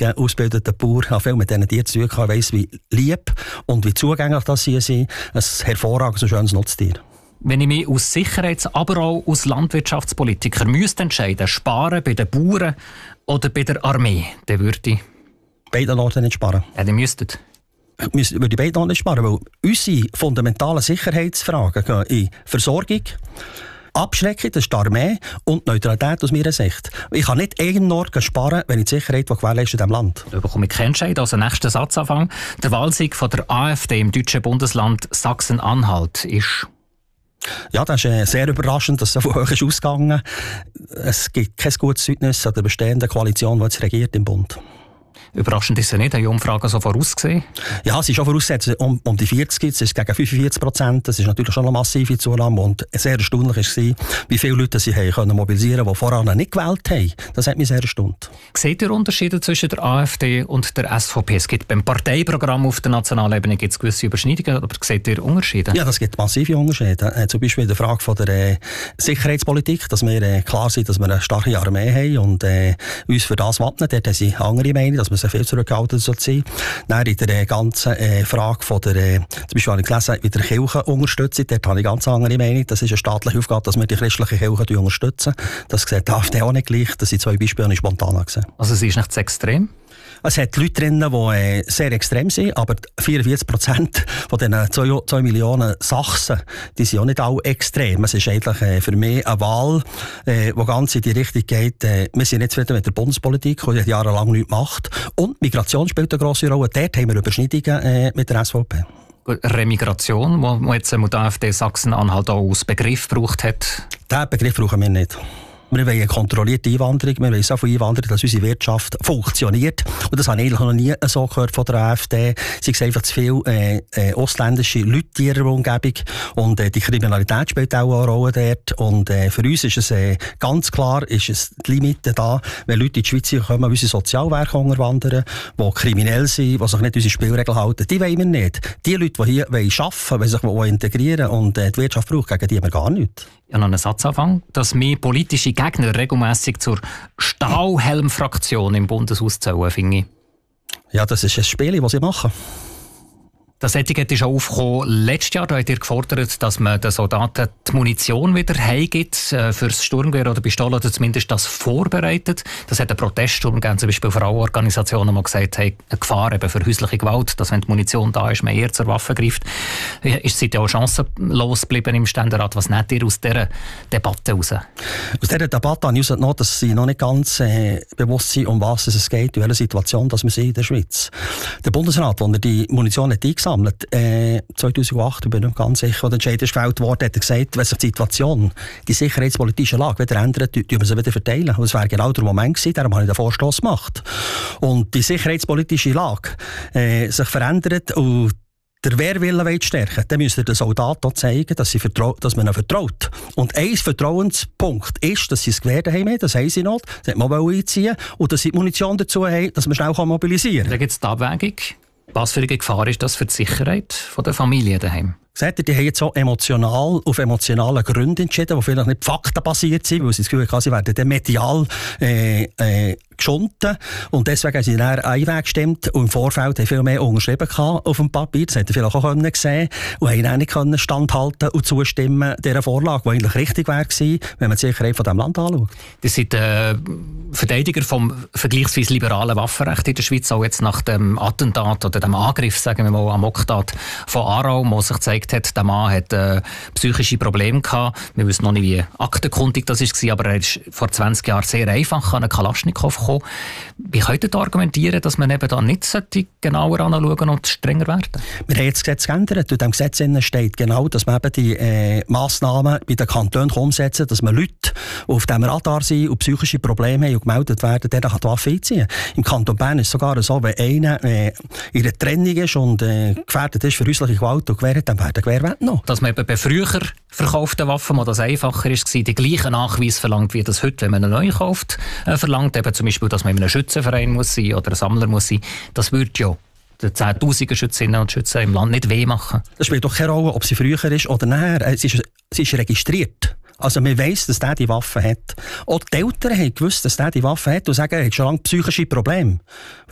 ehemaliger ausgebildeter Bauer, habe viel mit diesen Tieren zu tun gehabt, weiss, wie lieb und wie zugänglich das hier sind. Ein hervorragendes und schönes Nutztier. Wenn ich mich aus Sicherheits-, aber auch aus Landwirtschaftspolitiker müsste entscheiden, sparen bei den Bauern oder bei der Armee, dann würde ich... Beide Orten nicht sparen. Ja, die müsstet. Würde ich beide Orten nicht sparen, weil unsere fundamentalen Sicherheitsfragen gehen in Versorgung, Abschreckung, das ist die Armee, und Neutralität aus meiner Sicht. Ich kann nicht irgendeinen Ort sparen, wenn ich die Sicherheit gewährleiste in diesem Land. Da bekomme ich keinen Entscheid. Also nächster Satzanfang. Der Wahlsieg von der AfD im deutschen Bundesland Sachsen-Anhalt ist... Ja, das ist sehr überraschend, dass es so hoch ist ausgegangen. Es gibt kein gutes Zeugnis an der bestehenden Koalition, die jetzt regiert im Bund. Überraschend ist es nicht, haben die Umfragen so vorausgesehen? Ja, es ist schon vorausgesetzt, um die 40, es ist gegen 45%, das ist natürlich schon eine massive Zunahme und sehr erstaunlich war, wie viele Leute sie können mobilisieren, die vorher nicht gewählt haben. Das hat mich sehr erstaunt. Seht ihr Unterschiede zwischen der AfD und der SVP? Es gibt beim Parteiprogramm auf der nationalen Ebene gibt's gewisse Überschneidungen, aber seht ihr Unterschiede? Ja, das gibt massive Unterschiede. Zum Beispiel in der Frage von der Sicherheitspolitik, dass wir klar sind, dass wir eine starke Armee haben und uns für das wappnen. Dort haben sie andere Meinung, dass wir viel zurückgehalten sein. Dann in der ganzen Frage von der, zum Beispiel habe ich gelesen, wie der Kirche unterstützt, dort habe ich ganz andere Meinung. Das ist eine staatliche Aufgabe, dass wir die christliche Kirche unterstützen. Das sieht die AfD auch nicht gleich. Das sind zwei Beispiele, die ich spontan gesehen. Also sie ist nicht zu extrem? Es hat Leute drin, die sehr extrem sind, aber 44% von diesen 2 Millionen Sachsen, die sind auch nicht alle extrem. Es ist eigentlich für mich eine Wahl, die ganz in die Richtung geht. Wir sind nicht zufrieden mit der Bundespolitik, die jahrelang nichts macht. Und Migration spielt eine grosse Rolle. Dort haben wir Überschneidungen mit der SVP. Remigration, wo jetzt die AfD Sachsen-Anhalt auch als Begriff gebraucht hat? Diesen Begriff brauchen wir nicht. Wir wollen eine kontrollierte Einwanderung, wir wollen so viel Einwanderung, dass unsere Wirtschaft funktioniert. Und das habe ich eigentlich noch nie so gehört von der AfD. Sie sehen einfach zu viele ausländische Leute in ihrer Umgebung. Und die Kriminalität spielt auch eine Rolle dort. Und für uns ist es ganz klar, ist es die Limite da, wenn Leute in die Schweiz kommen, unsere Sozialwerke unterwandern, die kriminell sind, die sich nicht unsere Spielregeln halten. Die wollen wir nicht. Die Leute, die hier arbeiten wollen, sich integrieren und die Wirtschaft braucht, gegen die haben wir gar nichts. Ja, noch einen Satzanfang, dass mehr politische Gegner regelmässig zur Stahlhelm-Fraktion im Bundeshaus zählen, finde ich. Ja, das ist ein Spiel, das sie machen. Das Etikett ist auch aufgekommen letztes Jahr. Da habt ihr gefordert, dass man den Soldaten die Munition wieder heimgibt fürs Sturmgewehr oder Pistole, oder zumindest das vorbereitet. Das hat einen Proteststurm gegeben, zum Beispiel Frauenorganisationen, die gesagt haben, eine Gefahr eben für häusliche Gewalt, dass wenn die Munition da ist, man eher zur Waffe greift. Ist seid ja auch chancenlos geblieben im Ständerat. Was nehmt ihr aus dieser Debatte raus? Aus dieser Debatte habe ich noch, dass sie noch nicht ganz bewusst sind, um was es geht, in welcher Situation dass wir sind in der Schweiz. Der Bundesrat, wo er die Munition nicht eingesammelt 2008, ich bin nicht ganz sicher, wo der Entscheid ist gefällt worden, hat er gesagt, wenn sich die Situation, die sicherheitspolitische Lage wieder ändert, tun wir sie wieder verteilen. Und es wäre genau der Moment gewesen, darum habe ich den Vorstoss gemacht. Und die sicherheitspolitische Lage sich verändert und der Wehrwillen stärken, dann müsst ihr den Soldaten auch zeigen, dass man ihnen vertraut. Und ein Vertrauenspunkt ist, dass sie das Gewehr daheim haben, das haben sie noch, das hat man einziehen, und dass sie die Munition dazu haben, dass man schnell mobilisieren kann. Da gibt es die Abwägung. Was für eine Gefahr ist das für die Sicherheit der Familie daheim? Seht ihr, die haben jetzt so auf emotionalen Gründen entschieden, die vielleicht nicht faktenbasiert sind, weil sie das Gefühl haben, sie werden dann medial geschunden. Und deswegen haben sie dann einen gestimmt und im Vorfeld haben viel mehr unterschrieben auf dem Papier. Das hätte ihr vielleicht auch gesehen und haben dann nicht standhalten und zustimmen dieser Vorlage, die eigentlich richtig wäre gewesen, wenn man die Sicherheit von diesem Land anschaut. Das sind Verteidiger vom vergleichsweise liberalen Waffenrecht in der Schweiz, auch jetzt nach dem Attentat oder dem Angriff, sagen wir mal, am Oktat von Aarau, wo sich gezeigt hat, der Mann hat psychische Probleme gehabt. Wir wissen noch nicht, wie aktenkundig das war, aber er ist vor 20 Jahren sehr einfach an einen Kalaschnikow gekommen. Wie könnt ihr argumentieren, dass man eben da nicht genauer anschauen und strenger werden? Wir haben jetzt das Gesetz geändert. In diesem Gesetz steht genau, dass man eben die Massnahmen bei den Kantonen umsetzen, dass man Leute, die auf diesem Radar sind und psychische Probleme haben und gemeldet werden, denen kann die Waffe einziehen. Im Kanton Bern ist es sogar so, wenn einer in der Trennung ist und gefährdet ist für häusliche Gewalt und Gewehr, dann werden Gewehr weggenommen. Dass man eben bei früher verkauften Waffen, wo das einfacher war, die gleichen Nachweis verlangt, wie das heute, wenn man eine neue kauft, verlangt. Eben zum Beispiel, dass man in einem Schützenverein muss sein oder ein Sammler muss sein. Das würde ja den 10'000er Schützinnen und Schützen im Land nicht weh machen. Das spielt doch keine Rolle, ob sie früher ist oder nachher. Sie ist registriert. Also man weiss, dass der die Waffe hat. Auch die Eltern haben gewusst, dass der die Waffe hat und sagen, er hat schon lange psychische Probleme.